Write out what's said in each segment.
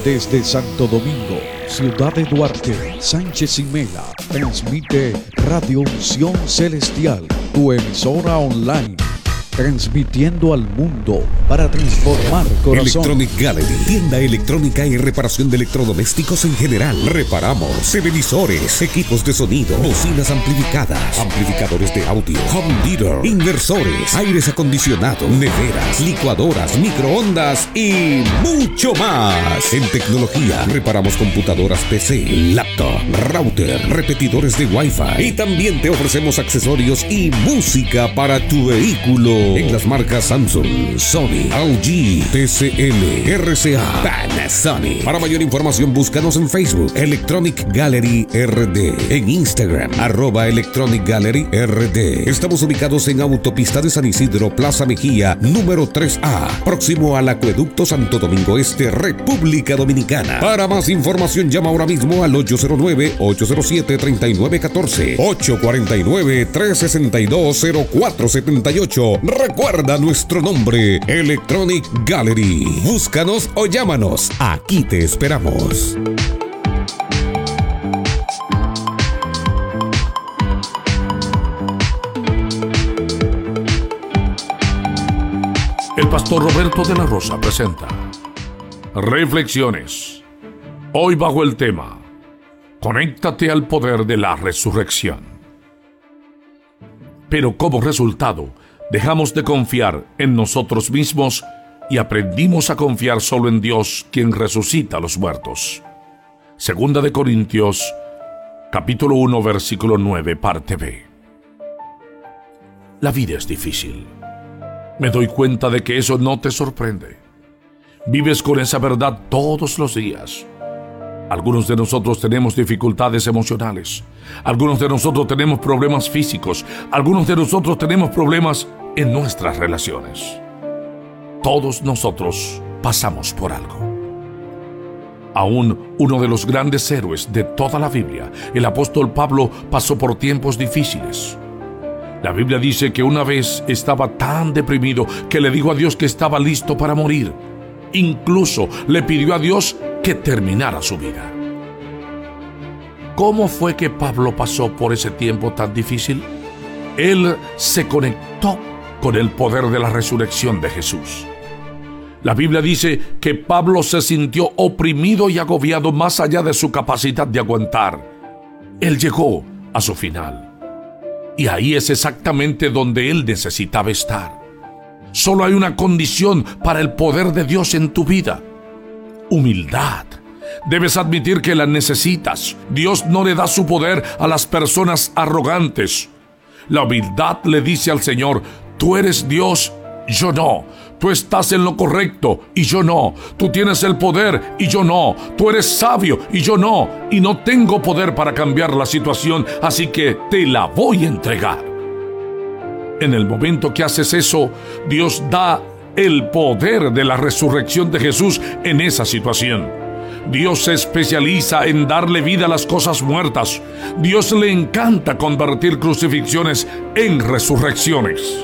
Desde Santo Domingo, Ciudad de Duarte, Sánchez y Mela, transmite Radio Unción Celestial, tu emisora online, transmitiendo al mundo para transformar corazones. Electronic Gallery, tienda electrónica y reparación de electrodomésticos en general. Reparamos televisores, equipos de sonido, bocinas amplificadas, amplificadores de audio, home theater, inversores, aires acondicionados, neveras, licuadoras, microondas y mucho más. En tecnología, reparamos computadoras PC, laptop, router, repetidores de Wi-Fi y también te ofrecemos accesorios y música para tu vehículo. En las marcas Samsung, Sony, LG, TCL, RCA, Panasonic. Para mayor información búscanos en Facebook, Electronic Gallery RD. En Instagram, @Electronic Gallery RD. Estamos ubicados en Autopista de San Isidro, Plaza Mejía, número 3A, próximo al Acueducto Santo Domingo Este, República Dominicana. Para más información llama ahora mismo al 809-807-3914, 849-362-0478. Recuerda nuestro nombre, Electronic Gallery. Búscanos o llámanos. Aquí te esperamos. El pastor Roberto de la Rosa presenta Reflexiones. Hoy bajo el tema Conéctate al poder de la resurrección. Pero como resultado, dejamos de confiar en nosotros mismos y aprendimos a confiar solo en Dios, quien resucita a los muertos. Segunda de Corintios, capítulo 1, versículo 9, parte B. La vida es difícil. Me doy cuenta de que eso no te sorprende. Vives con esa verdad todos los días. Algunos de nosotros tenemos dificultades emocionales. Algunos de nosotros tenemos problemas físicos. Algunos de nosotros tenemos problemas en nuestras relaciones. Todos nosotros pasamos por algo. Aún uno de los grandes héroes de toda la Biblia, el apóstol Pablo, pasó por tiempos difíciles. La Biblia dice que una vez estaba tan deprimido que le dijo a Dios que estaba listo para morir. Incluso le pidió a Dios que terminara su vida. ¿Cómo fue que Pablo pasó por ese tiempo tan difícil? Él se conectó con el poder de la resurrección de Jesús. La Biblia dice que Pablo se sintió oprimido y agobiado más allá de su capacidad de aguantar. Él llegó a su final. Y ahí es exactamente donde él necesitaba estar. Solo hay una condición para el poder de Dios en tu vida: humildad. Debes admitir que la necesitas. Dios no le da su poder a las personas arrogantes. La humildad le dice al Señor: tú eres Dios, yo no. Tú estás en lo correcto y yo no. Tú tienes el poder y yo no. Tú eres sabio y yo no. Y no tengo poder para cambiar la situación, así que te la voy a entregar. En el momento que haces eso, Dios da el poder de la resurrección de Jesús en esa situación. Dios se especializa en darle vida a las cosas muertas. Dios le encanta convertir crucifixiones en resurrecciones.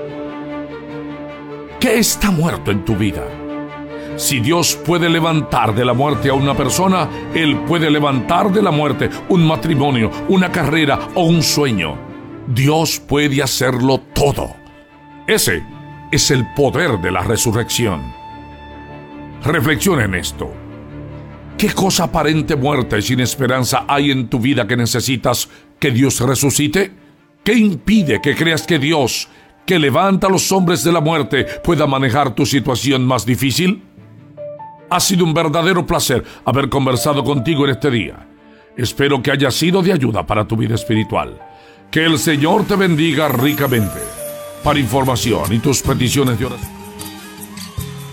¿Qué está muerto en tu vida? Si Dios puede levantar de la muerte a una persona, Él puede levantar de la muerte un matrimonio, una carrera o un sueño. Dios puede hacerlo todo. Ese es el poder de la resurrección. Reflexiona en esto. ¿Qué cosa aparente muerta y sin esperanza hay en tu vida que necesitas que Dios resucite? ¿Qué impide que creas que Dios, que levanta a los hombres de la muerte, pueda manejar tu situación más difícil? Ha sido un verdadero placer haber conversado contigo en este día. Espero que haya sido de ayuda para tu vida espiritual. Que el Señor te bendiga ricamente. Para información y tus peticiones de oración.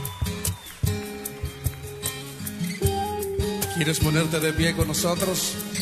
¿Quieres ponerte de pie con nosotros?